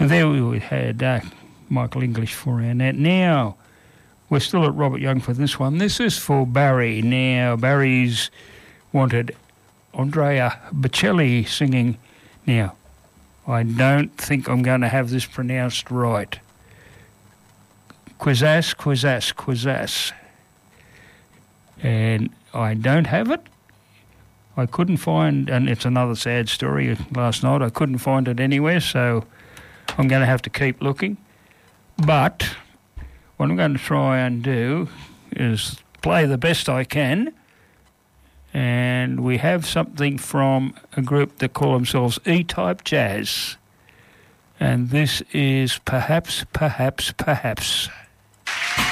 And there we had Michael English for our net. Now, we're still at Robert Young for this one. This is for Barry. Now, Barry's wanted Andrea Bocelli singing. Now, I don't think I'm going to have this pronounced right. Quizás, quizás, quizás. And I don't have it. I couldn't find, and it's another sad story last night, I couldn't find it anywhere, so I'm going to have to keep looking. But what I'm going to try and do is play the best I can. And we have something from a group that call themselves E-Type Jazz. And this is Perhaps, Perhaps, Perhaps.